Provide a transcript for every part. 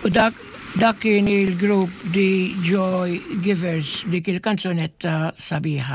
U dak kien il-grupp The Joy Givers, dik il-kanzonetta sabiħa.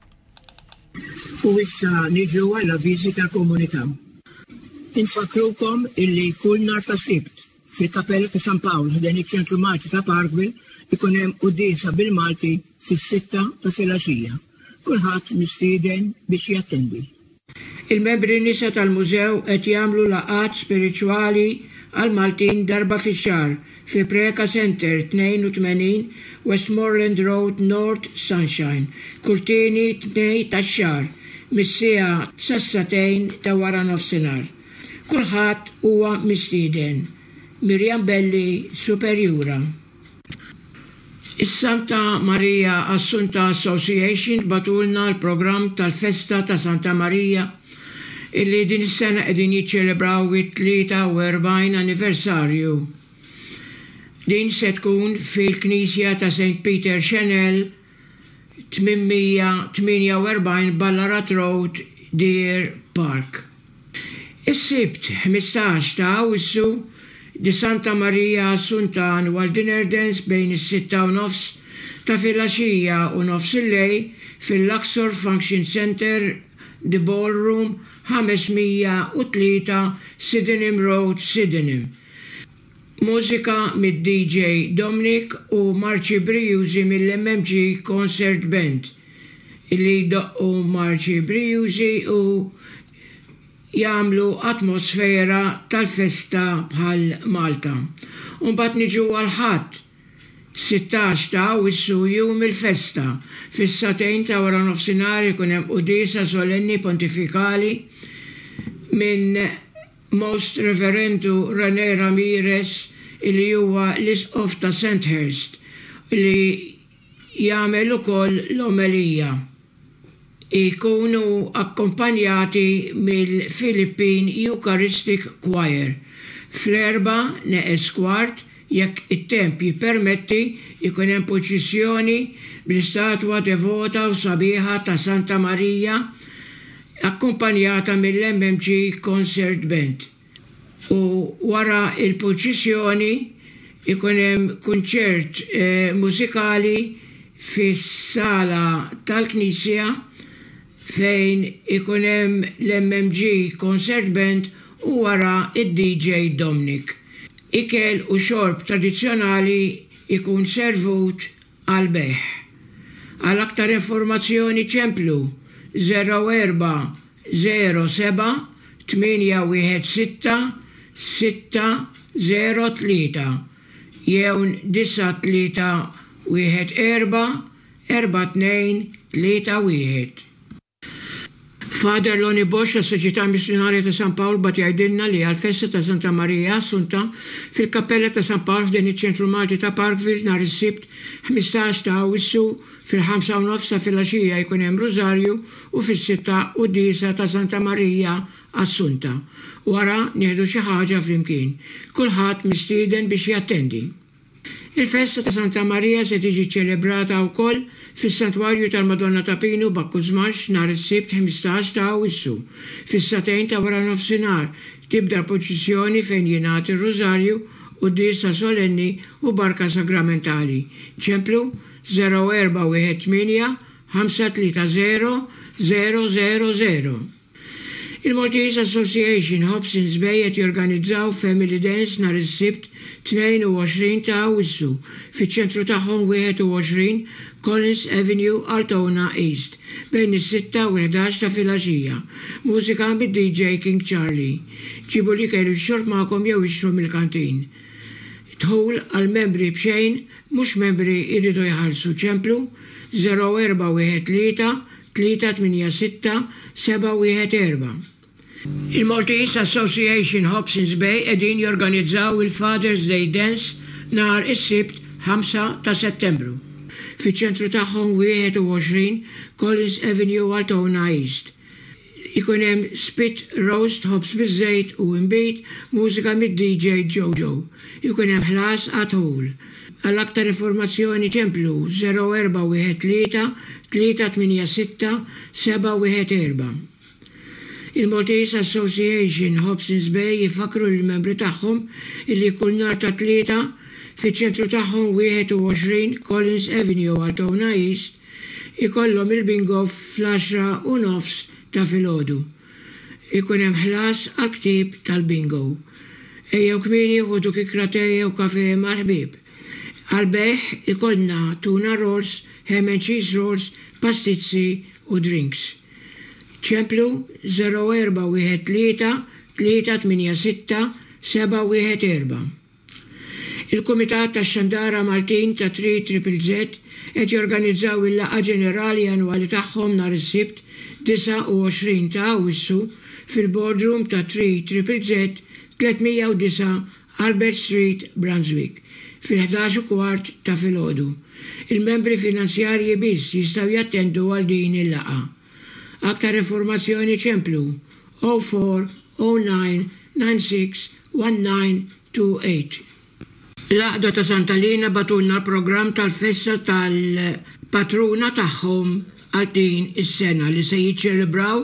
U issa niġu għal avviżi tal-komunità. Infakrukom illi kull nhar ta' Sibt fil-Kappella ta' San Pawl ħdan iċ-Ċentru Malti ta' Parkville ikun hemm qudiesa bil-Malti fis-6 ta' filgħaxija. Kulħadd mistieden biex jattendi. Il-membri nisa tal-mużew qed jagħmlu laqgħat spiriċwali għal Maltin darba fix-xahar fi Preka Center 82 Westmoreland Road North Sunshine, kurtini 2 tax-xahar, mis-siegħa sas-satejn ta' wara nofsinhar. Kulħadd huwa mistieden. Miriam Belli, Superjura. Is-Santa Maria Assunta Association batulna l-programm tal-Festa ta' Santa Maria illi din is-sena qegħdin jiċċelebraw it-43 anniversarju. Din se tkun fil-Knisja ta' St. Peter Chanel 848 Ballarat Road, Deer Park. Is-Sibt 15 ta' Awwissu di Santa Maria Assunta Annual Dinner Dance bejn is-6:30 ta' filgħaxija u nofs il-lejl fil-Luxor Function Center, The Ballroom, 503 Sydenham Road, Sydenham. Mużika mid-DJ Dominic u Marci Briusi mill-MMG Concert Band, illi doqqu Marci Briusi u jagħmlu atmosfera tal-festa bħal Malta. Unbat niġu għal-ħadd 16 ta' Awwissu jum il-festa fis-satejn ta' wara nofsinhar ikun hemm qudiesa solenni pontifikali minn Most Reverendu René Ramirez illi huwa l-Isqof ta' Sandhurst li jagħmel ukoll l-omelija. Ikunu akkompanjati mill-Philippine Eucharistic Choir. Fl-4 neqes kwart jekk it-temp jippermetti ikun hemm proċissjoni bl-istatwa devota u sabiħa ta' Santa Maria akkumpanjata mill-MMG Concert Band. U wara il-proċissjoni ikun hemm kunċert mużikali fis-sala tal-Knisja fejn ikun hemm l-MMG Concert Band u wara id-DJ Dominic. Ikel u xorb tradizzjonali ikun servut għal beħ. Għal aktar informazzjoni ċemplu 0407 816 603 jew 9314 4231. Father Loni Bosch, Soċjetà Missjonarja ta' San Pawl, bat jgħidilna li għal-festa ta' Santa Maria Assunta fil-Kappella ta' San Pawl f'din iċ-Ċentru Malti ta' Parkville nhar is-Sibt 15 ta' Awwissu fil-5:30 ta' filgħaxija jkun hemm Rużarju u fis-6 qudiesa ta' Santa Maria Assunta. Wara nieħdu xi ħaġa flimkien. Kulħadd mistieden biex jattendi. Il-festa ta' Santa Maria se tiġi ċelebrata wkoll fis-Santwarju tal-Madonna ta' Pinu Bakkużmax nhar is-Sibt 15 ta' Awwissu. Fis-satejn ta' wara nofsinhar tibda l-proċissjoni fejn jingħati r-Rużarju u d-diesa solenni u barka sagramentali. ċemplu 0418 530 000. Il-Maltese Association Hobsons Bay qed jorganizzaw Family Dance nhar is-Sibt 22 ta' Awwissu fiċ-ċentru tagħhom 21 Collins Avenue, Altona East, bejn is-6 u 11 ta' filgħaxija. Mużika mid-DJ King Charlie. Ġibu li kellu x-xorb magħkom jew ixtru mill-kantin. Tħul għal-membri bxejn, mhux membri jridu jħallsu ċemplu 0413 386 714. Il-Maltese Association Hobsons Bay qegħdin jorganizzaw il-Father's Day Dance nhar is-Sibt 5 ta' Settembru. Fiċ-ċentru tagħhom 21 Collins Avenue, Altona East. Ikun hemm spit roast ħobs biż-żejt u imbit mużika mid-DJ Jojo. Ikun hemm ħlas għat-ħul. Għal-aktar informazzjoni ċemplu 0413 386 714. Il-Maltese Association Hobsons Bay jifakru l-membri tagħhom illi kull nhar ta' tlieta fiċ-ċentru tagħhom 21 Collins Avenue Altona East ikollhom il-bingo fl-10:30 ta' filgħodu. Ikun hemm ħlas għal-ktib tal-bingo. Ejjew kmieni ħudu kikra tejja u kafe mal-ħbieb. Għal-beħ ikollna tuna rolls, ham and cheese rolls, pastizzi u drinks. ċemplu 0413-386-714. Il-Kumitat tax-Xandara Maltin ta' 3ZZZ qed jorganizzaw il-laqgħa ġenerali annwali tagħhom nhar is-Sibt 29 ta' Awwissu fil-boardroom ta' 3ZZZ 309 Albert Street, Brunswick, fil-11:15 ta' filgħodu. Il-membri finanzjarji biss jistgħu jattendu għal din il-laqgħa. Aktar informazzjoni ċemplu 0409961928. L-Aqda ta' Santalina batunna l-programm tal-festa tal-patruna tagħhom għal din is-sena li se jiċċelebraw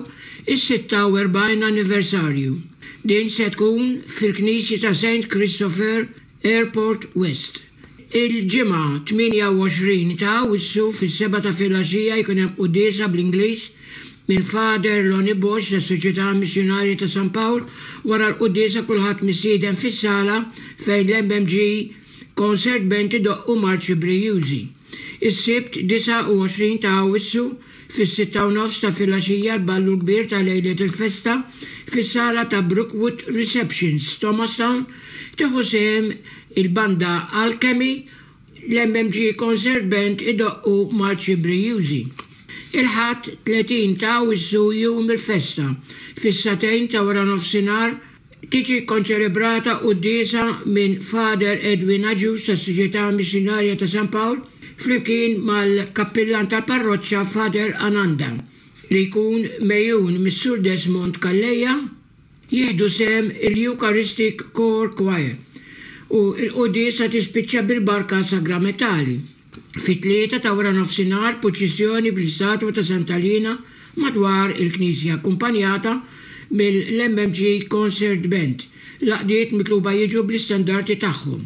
is-46 anniversarju. Din se tkun fil-Knisja ta' St. Christopher Airport West. Il-ġimgħa 28 ta' Awwissu fis-7 ta' filgħaxija jkun hemm qudiesa bl-Ingliż minn Father Lonnie Bosch ta' Soċjetà Missjonarja ta' San Pawl wara l-qudiesa kulħadd mistieden fis-sala fejn l-MMG Concert Band idoqqu marċi Brijużi. Is-Sibt 29 ta' Awwissu fis-6:30 ta' filgħaxija l-ballu kbir ta' lejlet il-festa fis-sala ta' Brookwood Receptions, Thomastown, tieħu sehem il-banda Alchemy, l-MMG Concert Band idoqqu marċi Brijużi. Il-ħadd 30 ta' Awwissu jum il-festa fis-satejn ta' wara nofsinhar tiġi konċelebrata qudiesa minn Father Edwin Aġus ta' Soċjetà Missjonarja ta' San Pawl flimkien mal-kappillan tal-parroċċja Father Ananda li jkun mejjun mis-Sur Desmond Kalleja jieħdu sem il-Eucharistic Choir Choir u l-qudiesa tispiċċa bil-barka sagramentali. Fit-tlieta ta' wara nofsinhar proċessjoni bl-istatwa ta' Santalina madwar il-Knisja akkumpanjata mill-MMG Concert Band. Laqdiet mitluba jiġu bl-istandardi tagħhom.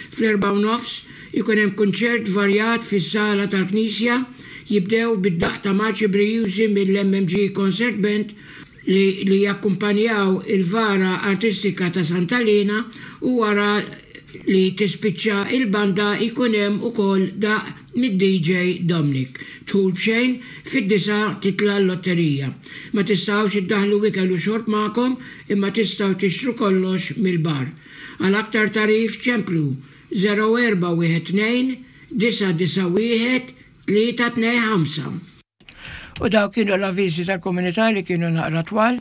Fl-4:30 ikun hemm kunċert varjat fis-sala tal-Knisja jibdew bid-daqq ta' marċi Brijużi mill-MMG Concert Band li jakkumpanjaw il-vara artistika ta' Santalina u wara li tispiċċa il-banda ikun hemm ukoll daqq mid-DJ Dominic. Tħul bxejn fid-9 titla l-lotterija. Ma tistgħux iddaħlu ikel u xorb magħkom imma tistgħu tixtru kollox mill-bar. Għal aktar tarif ċemplu 0412-991-325. U daw kienu l-avviżi tal-komunità li kienu naqra twal.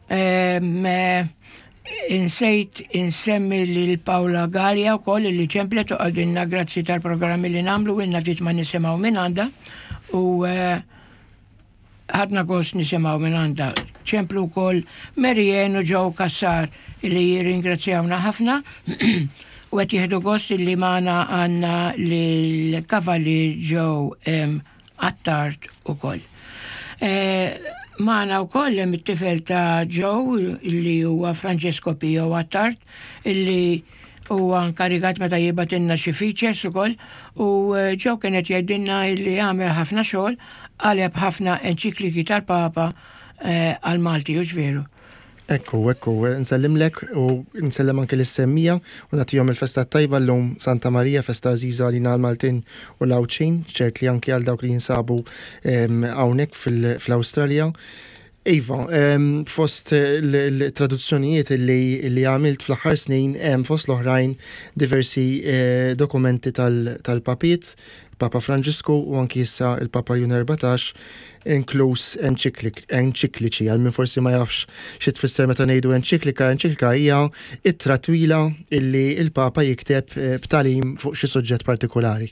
Insejt insemmi li Paula Gallia u koll li ċemplet u għaldinna grazzi tal-programmi li namlu ilna ġiet ma nisimaw minn għanda u ħadna gost nisimaw minn għanda. ċemplu koll Marien u Joe Kassar li jiringrazzjawna ħafna u għet jihdu gost li maħna għanna li l-kavalli Joe Attard u koll. Maħna u koll mit-tifel ta' Joe illi huwa Francesco Pio Attard illi huwa nkarigat meta jibatinna xi features ukoll u Joe kienet jgħidilna illi għamel ħafna xogħol qaleb ħafna enċikliki tal-Papa għal Malti u ġveru. Ekku, nsellimlek u nsellem anke l-semmija u natijom il-festa tajba l-lum Santa Maria, festa Aziza li Maltin u Lawċin, ċert li anke għal dawk li jinsabu għawnek fl-Australja. Iva, fost l-traduzzjonijiet li għamilt fl-ħar snin, fost l-oħrajn diversi dokumenti tal-papiet, Papa Franġisku u anki issa il-Papa Jun 14, inkluż enċikliċi, għal minn forsi ma jafx xi tfisser meta ngħidu enċiklika hija ittra twila illi il-Papa jikteb b'talim fuq xi suġġett partikolari.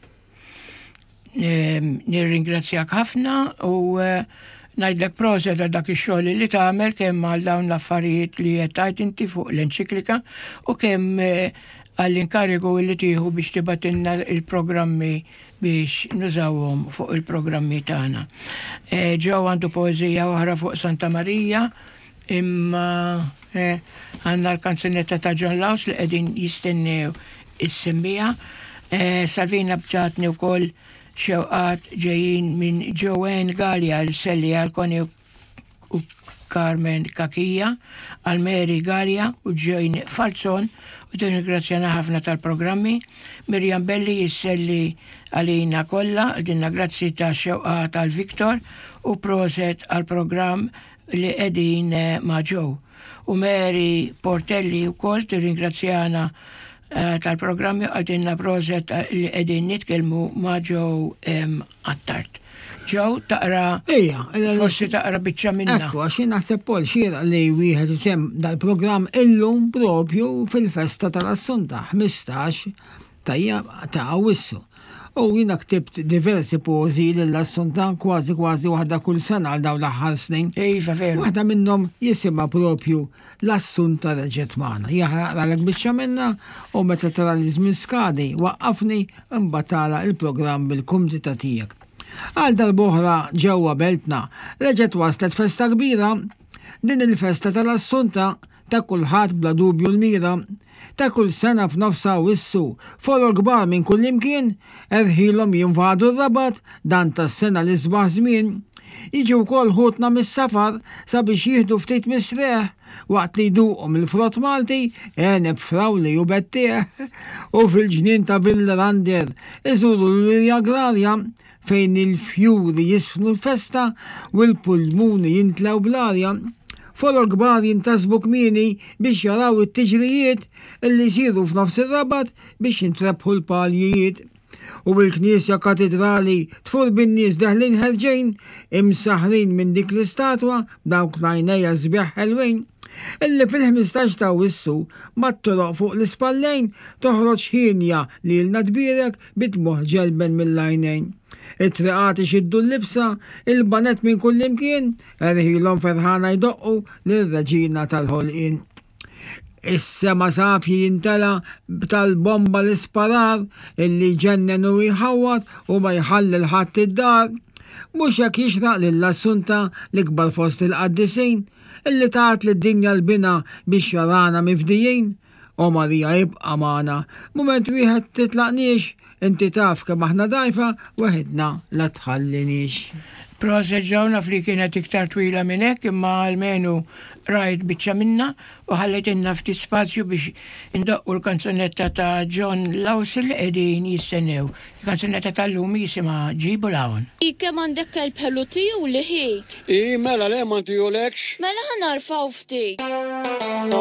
Nirringrazzjak ħafna u ngħidlek proset għal dak ix-xogħol li tagħmel kemm għal dawn l-affarijiet li qed tgħid inti fuq l-enċiklika u kemm għall-inkarigu li tieħu biex tibatilna il-programmi biex nużawhom fuq il-programmi tagħna. Ġew għandu poeżija oħra fuq Santa Maria imma għanna l-kanzunetta ta' John Laws li qegħdin jistennew is-semmija. Salvina bġatni wkoll xewqat ġejjin minn Joanne Gallia l-Selli għal-Koni u Carmen Kakija, għal-Mary Gallia u Jane Falzon u tingrazzjana ħafna tal-programmi. Miriam Belli jisselli għalina kollha, dinna grazzi ta' xewqat għal-Viktor u proset għal-programm li qegħdin ma' Joe. U Mary Portelli wkoll tirringrazzjana tal-programmi għadinna proset li qegħdin nitkellmu ma' Joe għattart. Joe, taqra, forsi taqra biċċa minna. Ekku, għaxin naħseb Paul xira li wieħed isem dal-programm illum propju fil-festa tal-Assunta, 15 ta' Awwissu. U jina ktibt diversi pozi l-Assunta kważi waħda kull sena għal daw l-aħħar snin. Iva, veru. Waħda minnhom jisimha propju l-Assunta reġgħet magħna. Jaħraqlek biċċa minna u meta tara li żmien skadi waqqafni imbatala il-programm bil-kumdita tiegħek. Għal darbohra ġewwa Beltna reġgħet waslet festa kbira, din il-festa tal-Assunta ta' kulħadd bla dubju l-mira, ta' kull sena f'nofsa Awwissu, folol kbar minn kull imkien, erħilhom jinvadu r-Rabat dan tas-sena li sbaħ żmien. Jiġu wkoll ħutna mis-safar sabiex jieħdu ftit misreħ waqt li jduqhom il-frott Malti, għeneb frawli u bettieħ, u fil-ġnien ta' Villerander iżuru l-Wirja Agrarja fejn il-fjuri jisfnu l-festa u l-pulmuni jintlaw bl-arja. Folol kbar jintasbu kmini biex jaraw it-tiġrijiet illi jsiru f'nofs ir-Rabat biex jintrebħu l-paljijiet. U l-Knisja Katedrali tfur bin-nies daħlin ħerġejn imsaħrin minn dik l-istatwa dawk l-għajnejja sbieħ ħelwejn. Illi fil-15 ta' Awwissu mat-toroq fuq l-ispallejn toħroġ ħinja li l-nadbirek bitmuħ ġelben mill-għajnejn. It-triqat ixiddu l-libsa, il-banet minn kull imkien, erħilhom ferħana jdoqqu lir-reġina tal-ħolqien. Is-sema safji jintela tal-bomba l-isparar illi ġennenu jħawat u ma jħallil ħadd id-dar. Mhux hekk jixraq lill-Assunta l-ikbar fost il-qaddisin illi tat lid-dinja l-bina biex jarana mifdijin. U Marija jibqa' magħna, mument wieħed titlaqniex, inti taf kemm aħna dajfa waħedna la tħallinix. Proset ġewna fli kienet iktar twila minn hekk imma almenu rajt biċċa minna u ħalletinna ftit spazju biex indoqqu l-kanzunetta ta' John Laws li qegħdin jistennew. Il-kanzunetta tal-lum jisimha Ġibu l-hawn. Kemm għandek kelb tiju li ħi? Mela le ma ntijulekx. Mela ħanarfaw ftit.